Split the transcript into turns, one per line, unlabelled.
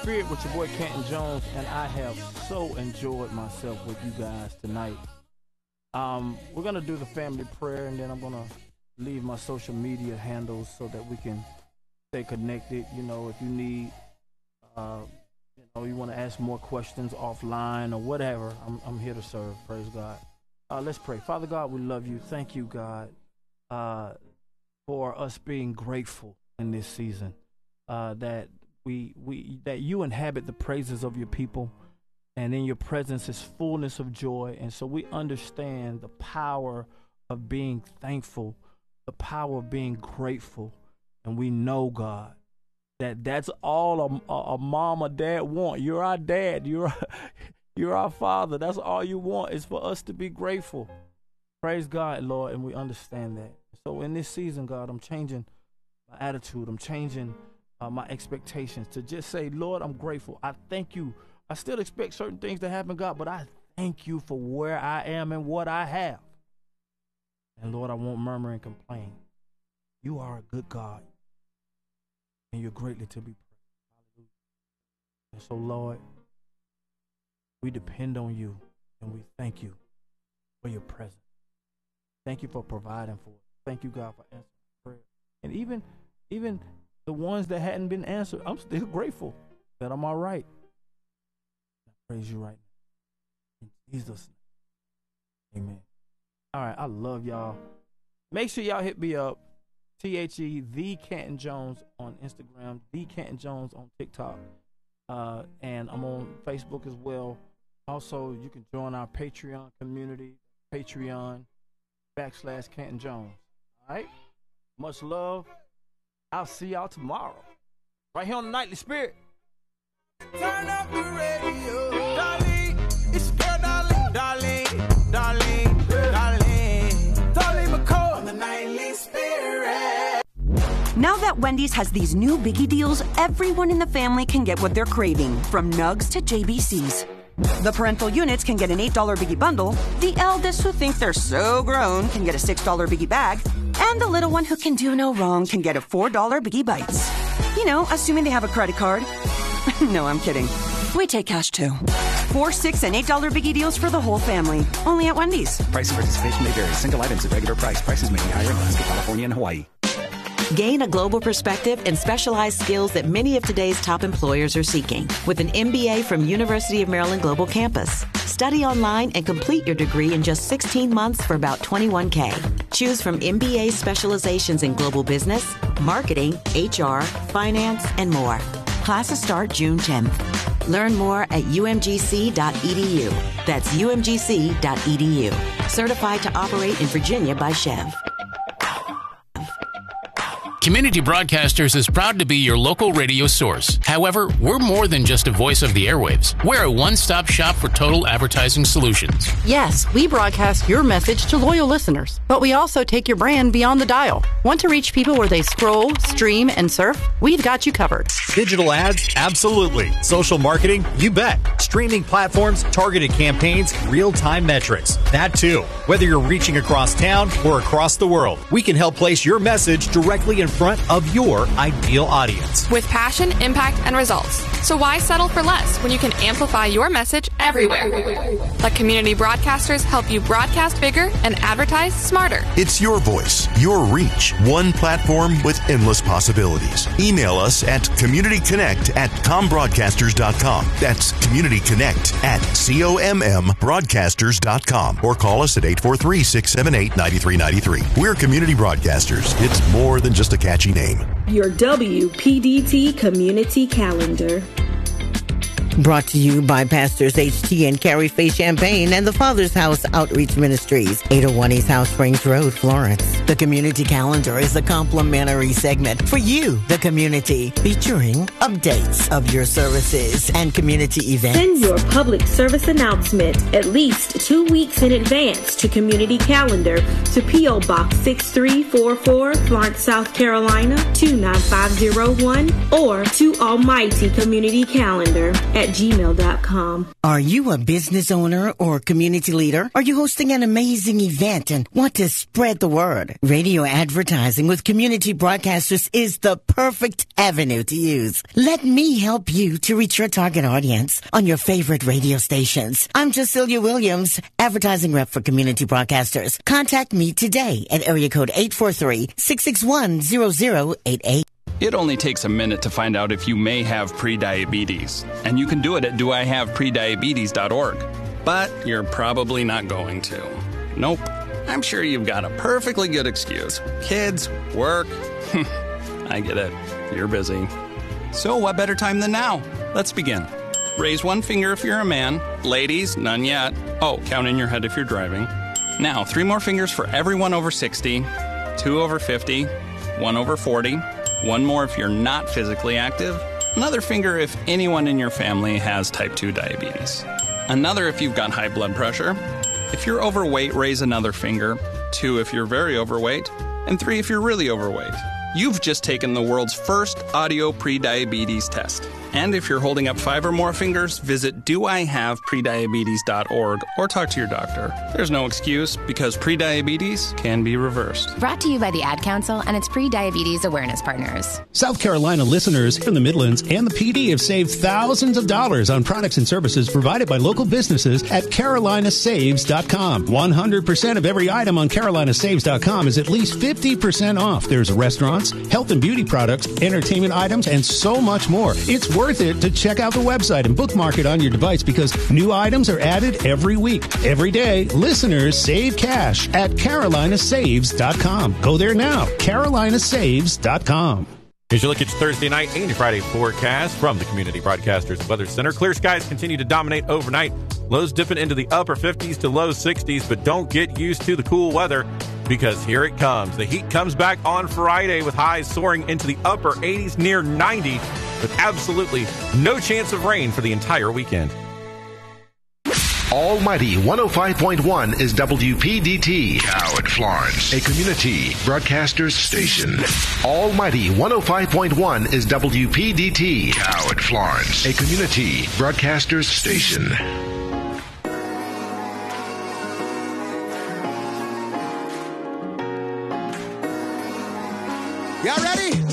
Spirit with your boy Canton Jones, and I have so enjoyed myself with you guys tonight. We're going to do the family prayer, and then I'm going to leave my social media handles so that we can stay connected. You know, if you need, you want to ask more questions offline or whatever, I'm here to serve. Praise God. Let's pray. Father God, we love you. Thank you, God, for us being grateful in this season, that that you inhabit the praises of your people, and in your presence is fullness of joy. And so we understand the power of being thankful, the power of being grateful. And we know, God, that's all a mom or dad want. You're our dad. You're our father. That's all you want, is for us to be grateful. Praise God, Lord, and we understand that. So in this season, God, I'm changing my attitude. I'm changing my expectations to just say, Lord, I'm grateful. I thank you. I still expect certain things to happen, God, but I thank you for where I am and what I have. And Lord, I won't murmur and complain. You are a good God, and you're greatly to be praised. Hallelujah. And so, Lord, we depend on you, and we thank you for your presence. Thank you for providing for us. Thank you, God, for answering prayer. And even the ones that hadn't been answered, I'm still grateful that I'm all right. I praise you right now. In Jesus' name. Amen. All right, I love y'all. Make sure y'all hit me up. THE, The Canton Jones on Instagram, The Canton Jones on TikTok. And I'm on Facebook as well. Also, you can join our Patreon community, Patreon.com/Canton Jones. All right? Much love. I'll see y'all tomorrow, right here on the Nightly Spirit.
Turn up the radio, Darlene. It's your girl, Darlene, Darlene McCall on the Nightly Spirit.
Now that Wendy's has these new biggie deals, everyone in the family can get what they're craving, from nugs to JBCs. The parental units can get an $8 biggie bundle. The eldest who think they're so grown can get a $6 biggie bag. And the little one who can do no wrong can get a $4 biggie bites. You know, assuming they have a credit card. No, I'm kidding. We take cash too. $4, $6, and $8 biggie deals for the whole family. Only at Wendy's.
Price and participation may vary. Single items at regular price. Prices may be higher in Alaska, California, and Hawaii.
Gain a global perspective and specialized skills that many of today's top employers are seeking with an MBA from University of Maryland Global Campus. Study online and complete your degree in just 16 months for about $21K. Choose from MBA specializations in global business, marketing, HR, finance, and more. Classes start June 10th. Learn more at umgc.edu. That's umgc.edu. Certified to operate in Virginia by Chev.
Community Broadcasters is proud to be your local radio source. However, we're more than just a voice of the airwaves. We're a one-stop shop for total advertising solutions.
Yes, we broadcast your message to loyal listeners, but we also take your brand beyond the dial. Want to reach people where they scroll, stream, and surf? We've got you covered.
Digital ads? Absolutely. Social marketing? You bet. Streaming platforms, targeted campaigns, real-time metrics. That too. Whether you're reaching across town or across the world, we can help place your message directly in front of your ideal audience.
With passion, impact, and results. So why settle for less when you can amplify your message everywhere? Let Community Broadcasters help you broadcast bigger and advertise smarter.
It's your voice, your reach, one platform with endless possibilities. Email us at communityconnect@combroadcasters.com. That's communityconnect@combroadcasters.com. Or call us at 843-678-9393. We're Community Broadcasters. It's more than just a catchy name.
Your WPDT Community Calendar.
Brought to you by Pastors H.T. and Carrie Faye Champagne and the Father's House Outreach Ministries, 801 East South Springs Road, Florence. The Community Calendar is a complimentary segment for you, the community, featuring updates of your services and community events.
Send your public service announcement at least 2 weeks in advance to Community Calendar to P.O. Box 6344, Florence, South Carolina, 29501, or to Almighty Community Calendar at gmail.com.
Are you a business owner or community leader? Are you hosting an amazing event and want to spread the word? Radio advertising with community broadcasters is the perfect avenue to use. Let me help you to reach your target audience on your favorite radio stations. I'm Cecilia Williams, advertising rep for community broadcasters. Contact me today at area code 843-661-0088.
It only takes a minute to find out if you may have prediabetes, and you can do it at doihaveprediabetes.org. But you're probably not going to. Nope. I'm sure you've got a perfectly good excuse. Kids, work. I get it. You're busy. So what better time than now? Let's begin. Raise one finger if you're a man. Ladies, none yet. Oh, count in your head if you're driving. Now, 3 more fingers for everyone over 60, 2 over 50, 1 over 40. 1 more if you're not physically active. Another finger if anyone in your family has type 2 diabetes. Another if you've got high blood pressure. If you're overweight, raise another finger. 2 if you're very overweight. And 3 if you're really overweight. You've just taken the world's first audio prediabetes test. And if you're holding up 5 or more fingers, visit doihaveprediabetes.org or talk to your doctor. There's no excuse because prediabetes can be reversed.
Brought to you by the Ad Council and its pre-diabetes awareness partners.
South Carolina listeners in the Midlands and the PD have saved thousands of dollars on products and services provided by local businesses at carolinasaves.com. 100% of every item on carolinasaves.com is at least 50% off. There's restaurants, health and beauty products, entertainment items, and so much more. It's worth it to check out the website and bookmark it on your device because new items are added every week. Every day, listeners save cash at carolinasaves.com. Go there now, carolinasaves.com.
As you look at your Thursday night and your Friday forecast from the Community Broadcasters Weather Center, clear skies continue to dominate overnight. Lows dipping into the upper 50s to low 60s, but don't get used to the cool weather because here it comes. The heat comes back on Friday with highs soaring into the upper 80s, near 90, with absolutely no chance of rain for the entire weekend.
Almighty 105.1 is WPDT. Coward Florence, a community broadcasters station. Almighty 105.1 is WPDT. Coward Florence, a community broadcasters station.
Y'all ready?